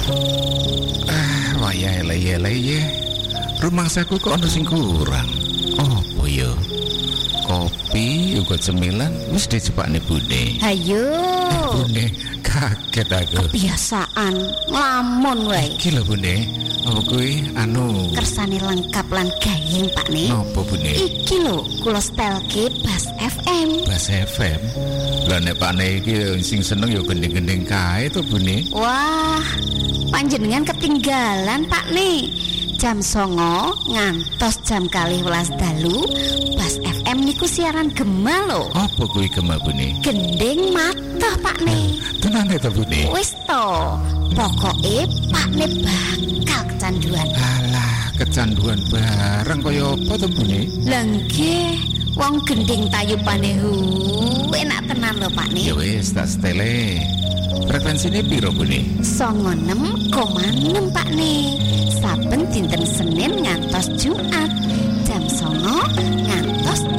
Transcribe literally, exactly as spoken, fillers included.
Ah, wayah eleh-eleh. Rumangsaku kok ana sing kurang. Apa ya? Kopi uga cemilan wis dijepakne Bune. Hayo. Eh, Bune, kaget aku. Kebiasaan nglamun wae. Iki lho Bune, apa kuwi anu Kersane lengkap lan gayeng Pakne. napa Bune? Iki lho kula setelke Bas F M. Bas F M. Lah nek Pakne iki sing seneng ya gending-gending kae to Bune. Wah, panjenengan ketinggalan Pakne. Jam songo ngantos jam kalih welas dalu Bas F M niku siaran gema lho. Apa kuwi gema Bune? Gending matah Pakne. Tenane to Bune. Wis to, pokoke Pakne bakal kecanduan. Alah, kecanduan bareng kaya apa to Bune? Lah nggih, wong gending tayupane hu enak tenan lho Pakne. Ya wis tak setele. Frekuensine piro Bune? songo enam koma enam Pakne. Saben dinten Senin ngantos Jumat jam songo ngantos